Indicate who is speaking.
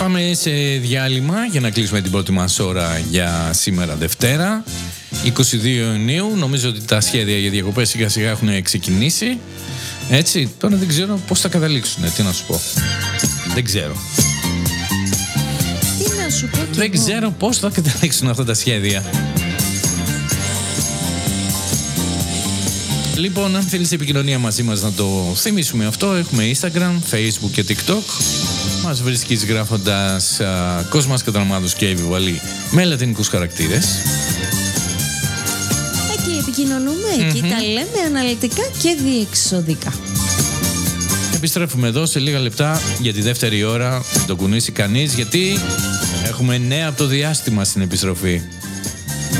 Speaker 1: Πάμε σε διάλειμμα για να κλείσουμε την πρώτη μας ώρα για σήμερα Δευτέρα 22 Ιουνίου. Νομίζω ότι τα σχέδια για διακοπές σιγά σιγά έχουν ξεκινήσει. Έτσι, τώρα δεν ξέρω πώς θα καταλήξουν. Τι να σου πω. Δεν ξέρω.
Speaker 2: Τι να σου πω κι
Speaker 1: Δεν
Speaker 2: εγώ.
Speaker 1: ξέρω πώς θα καταλήξουν αυτά τα σχέδια. Λοιπόν, αν θέλεις επικοινωνία μαζί μας να το θυμίσουμε αυτό, έχουμε Instagram, Facebook και TikTok. Μας βρίσκεις γράφοντας Κόσμας Κατανομάδος και Επιβαλή με λατινικούς χαρακτήρες.
Speaker 2: Εκεί επικοινωνούμε, εκεί τα λέμε αναλυτικά και διεξοδικά.
Speaker 1: Επιστρέφουμε εδώ σε λίγα λεπτά για τη δεύτερη ώρα. Μην το κουνήσει κανείς, γιατί έχουμε νέα από το διάστημα στην επιστροφή.